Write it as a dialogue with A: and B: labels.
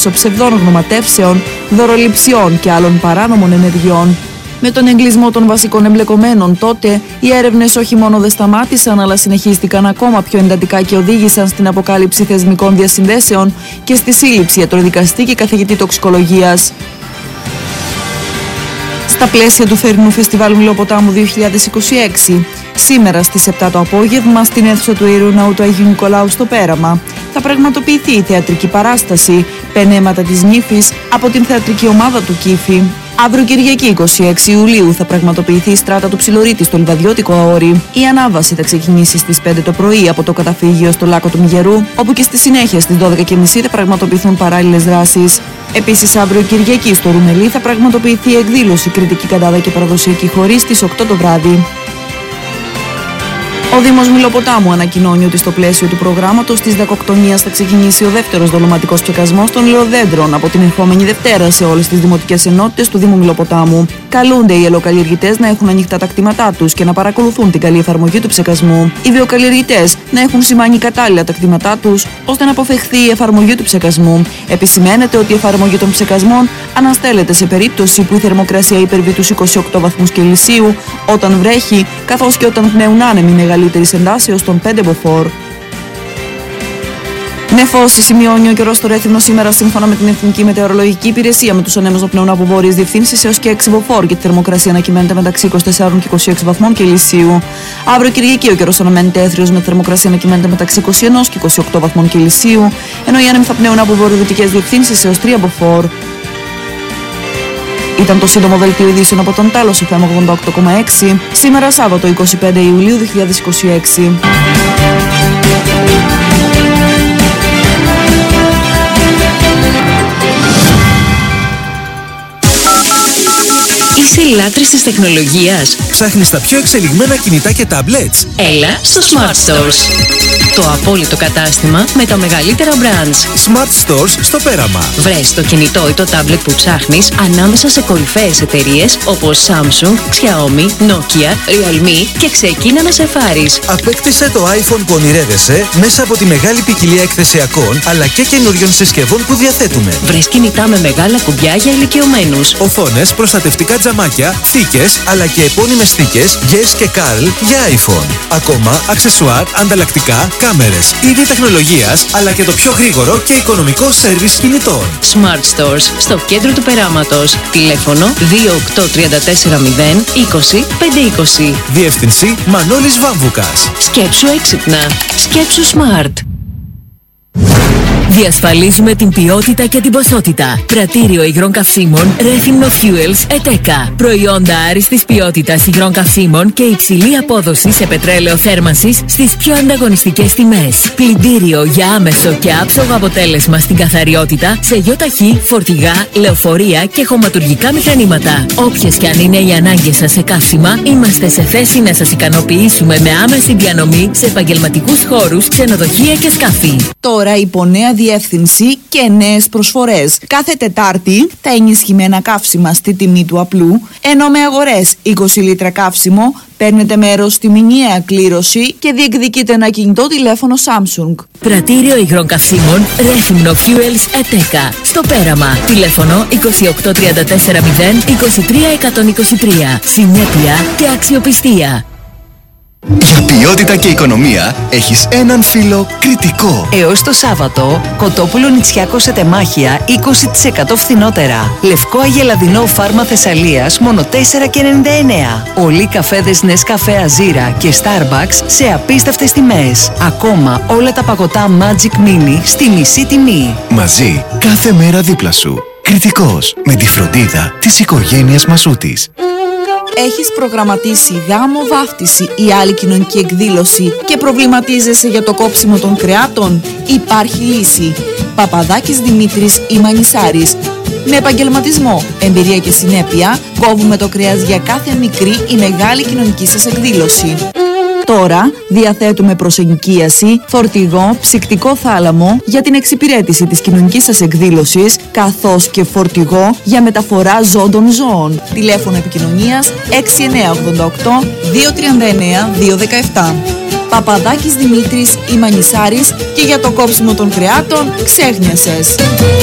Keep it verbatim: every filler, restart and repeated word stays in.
A: μέσω ψευδών γνωματεύσεων, δωροληψιών και άλλων παράνομων ενεργειών. Με τον εγκλισμό των βασικών εμπλεκομένων τότε, οι έρευνες όχι μόνο δεν σταμάτησαν, αλλά συνεχίστηκαν ακόμα πιο εντατικά και οδήγησαν στην αποκάλυψη θεσμικών διασυνδέσεων και στη σύλληψη ιατροδικαστή και καθηγητή τοξικολογίας. Στα πλαίσια του θερινού φεστιβάλ Μιλοποτάμου δύο χιλιάδες είκοσι έξι, σήμερα στις επτά το απόγευμα στην αίθουσα του Ιερού Ναού του Αγίου Νικολάου στο Πέραμα, θα πραγματοποιηθεί η θεατρική παράσταση «Πενέματα της Νύφης» από την θεατρική ομάδα του Κήφη. Αύριο Κυριακή εικοστή έκτη Ιουλίου θα πραγματοποιηθεί η στράτα του Ψιλορίτη στο Λιβαδιώτικο Αόρι. Η ανάβαση θα ξεκινήσει στις πέντε το πρωί από το καταφύγιο στο Λάκκο του Μιγερού, όπου και στη συνέχεια στις δώδεκα και μισή θα πραγματοποιηθούν παράλληλες δράσεις. Επίσης, αύριο Κυριακή στο Ρουμελί θα πραγματοποιηθεί η εκδήλωση «Κριτική Καντάδα και Παραδοσιακή Χορή» στις οκτώ το βράδυ. Ο Δήμος Μιλοποτάμου ανακοινώνει ότι στο πλαίσιο του προγράμματος της δακοκτονίας θα ξεκινήσει ο δεύτερος δολωματικός ψεκασμός των λεωδέντρων από την ερχόμενη Δευτέρα σε όλες τις δημοτικές ενότητες του Δήμου Μιλοποτάμου. Καλούνται οι ελαιοκαλλιεργητές να έχουν ανοιχτά τα κτήματά τους και να παρακολουθούν την καλή εφαρμογή του ψεκασμού. Οι βιοκαλλιεργητές να έχουν σημάνει κατάλληλα τα κτήματά τους ώστε να αποφευχθεί η εφαρμογή του ψεκασμού. Επισημαίνεται ότι η εφαρμογή των ψεκασμών αναστέλλεται σε περίπτωση που η θερμοκρασία υπερβεί τους είκοσι οκτώ βαθμούς Κελσίου, όταν βρέχει, καθώς και όταν πνέουν άνεμοι μεγαλύτερης εντάσεως των πέντε μποφόρ. Νεφώση σημειώνει ο καιρός στο Ρέθυμνο σήμερα σύμφωνα με την Εθνική Μετεωρολογική Υπηρεσία, με τους ανέμους να πνέουν από βόρειες διευθύνσεις έως και έξι μποφόρ και τη θερμοκρασία να κυμαίνεται μεταξύ είκοσι τεσσάρων και είκοσι έξι βαθμών Κελσίου. Αύριο Κυριακή ο καιρός αναμένεται έθριος με θερμοκρασία να κυμαίνεται μεταξύ είκοσι ένα και είκοσι οκτώ βαθμών Κελσίου, ενώ οι άνεμοι θα πνέουν από βορειοδυτικές διευθύνσεις έως τρία μποφόρ. Ήταν το σύντομο δελτίο ειδήσεων από τον Τάλος εφ εμ ογδόντα οκτώ κόμμα έξι, σήμερα Σάββατο εικοστή πέμπτη Ιουλίου δύο χιλιάδες είκοσι έξι.
B: Είσαι λάτρης της τεχνολογίας.
C: Ψάχνεις τα πιο εξελιγμένα κινητά και tablets.
B: Έλα στο Smart Stores. Το απόλυτο κατάστημα με τα μεγαλύτερα brands.
C: Smart Stores στο Πέραμα.
B: Βρες το κινητό ή το tablet που ψάχνεις ανάμεσα σε κορυφαίες εταιρείες όπως Samsung, Xiaomi, Nokia, Realme και ξεκίνα να σε φάρεις.
C: Απέκτησε το iPhone που ονειρεύεσαι μέσα από τη μεγάλη ποικιλία εκθεσιακών αλλά και καινούριων συσκευών που διαθέτουμε.
B: Βρες κινητά με μεγάλα κουμπιά για ηλικιωμένους.
C: Οθόνες, προστατευτικά τζαμάκια, θήκες αλλά και επώνυμες θήκες Yes και Carl για iPhone. Ακόμα αξεσουάρ, ανταλλακτικά, κάμερες, είδη τεχνολογίας αλλά και το πιο γρήγορο και οικονομικό σέρβις κινητών.
B: Smart Stores στο κέντρο του Περάματος. Τηλέφωνο δύο οκτώ τρία τέσσερα μηδέν είκοσι πεντακόσια είκοσι.
C: Διεύθυνση Μανώλης Βάμβουκας.
B: Σκέψου έξυπνα. Σκέψου smart.
D: Διασφαλίζουμε την ποιότητα και την ποσότητα. Πρατήριο υγρών καυσίμων Ρέθυμνο Fuels ΕΤΕΚΑ. Προϊόντα άριστης ποιότητας υγρών καυσίμων και υψηλή απόδοση σε πετρέλαιο θέρμανσης στις πιο ανταγωνιστικές τιμές. Πλυντήριο για άμεσο και άψογο αποτέλεσμα στην καθαριότητα σε γιοταχή, φορτηγά, λεωφορεία και χωματουργικά μηχανήματα. Όποιες και αν είναι οι ανάγκες σας σε καύσιμα, είμαστε σε θέση να σας ικανοποιήσουμε με άμεση διανομή σε επαγγελματικούς χώρους, ξενοδοχεία και σκάφη.
A: Τώρα υπό νέα διεύθυνση και νέες προσφορές. Κάθε Τετάρτη τα ενισχυμένα καύσιμα στη τιμή του απλού, ενώ με αγορές είκοσι λίτρα καύσιμο παίρνετε μέρος στη μηνιαία κλήρωση και διεκδικείτε ένα κινητό τηλέφωνο Samsung.
D: Πρατήριο υγρών καυσίμων Ρέθυμνο Fuels ΕΤΕΚΑ. Στο Πέραμα. Τηλέφωνο είκοσι οκτώ τριάντα τέσσερα μηδέν είκοσι τρία εκατόν είκοσι τρία. Συνέπεια και αξιοπιστία.
E: Για ποιότητα και οικονομία έχεις έναν φίλο Κρητικό.
F: Έως το Σάββατο, κοτόπουλο Νητσιάκο σε τεμάχια είκοσι τοις εκατό φθηνότερα. Λευκό αγελαδινό φάρμα Θεσσαλίας μόνο τέσσερα και ενενήντα εννέα. Ολί καφέδες Νεσκαφέ Αζίρα και Starbucks σε απίστευτες τιμές. Ακόμα όλα τα παγωτά Magic Mini στη μισή τιμή.
E: Μαζί, κάθε μέρα δίπλα σου. Κρητικός, με τη φροντίδα της οικογένειας Μασούτης.
A: Έχεις προγραμματίσει γάμο, βάφτιση ή άλλη κοινωνική εκδήλωση και προβληματίζεσαι για το κόψιμο των κρεάτων? Υπάρχει λύση. Παπαδάκης Δημήτρης ή Μανισάρης. Με επαγγελματισμό, εμπειρία και συνέπεια, κόβουμε το κρέας για κάθε μικρή ή μεγάλη κοινωνική σας εκδήλωση. Τώρα διαθέτουμε προσενοικίαση, φορτηγό, ψυκτικό θάλαμο για την εξυπηρέτηση της κοινωνικής σας εκδήλωσης, καθώς και φορτηγό για μεταφορά ζώντων ζώων. Τηλέφωνο επικοινωνίας έξι εννιά οκτώ οκτώ δύο τρία εννέα δύο ένα επτά. Παπαδάκης Δημήτρης ή Μανισάρης, και για το κόψιμο των κρεάτων ξέχνιασες.